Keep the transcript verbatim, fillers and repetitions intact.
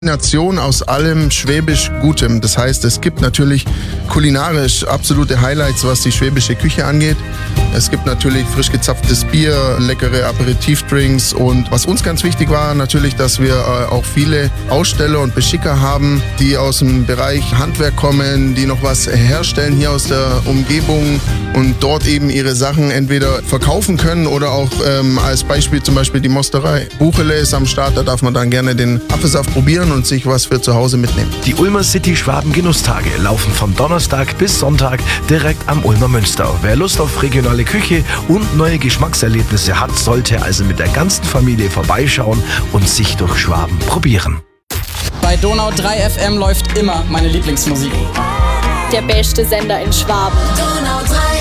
Kombination aus allem schwäbisch Gutem. Das heißt, es gibt natürlich kulinarisch absolute Highlights, was die schwäbische Küche angeht. Es gibt natürlich frisch gezapftes Bier, leckere Aperitivdrinks und was uns ganz wichtig war, natürlich, dass wir äh, auch viele Aussteller und Beschicker haben, die aus dem Bereich Handwerk kommen, die noch was herstellen hier aus der Umgebung und dort eben ihre Sachen entweder verkaufen können oder auch ähm, als Beispiel zum Beispiel die Mosterei. Buchele ist am Start, da darf man dann gerne den Apfelsaft probieren und sich was für zu Hause mitnehmen. Die Ulmer City Schwaben Genusstage laufen von Donnerstag bis Sonntag direkt am Ulmer Münster. Wer Lust auf regionale Küche und neue Geschmackserlebnisse hat, sollte also mit der ganzen Familie vorbeischauen und sich durch Schwaben probieren. Bei Donau drei F M läuft immer meine Lieblingsmusik. Der beste Sender in Schwaben. Donau drei